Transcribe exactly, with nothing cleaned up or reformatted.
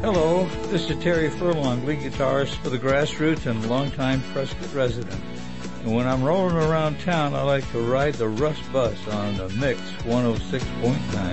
Hello, this is Terry Furlong, lead guitarist for the Grassroots and longtime Prescott resident. And when I'm rolling around town, I like to ride the Russ Bus on the Mix one oh six point nine.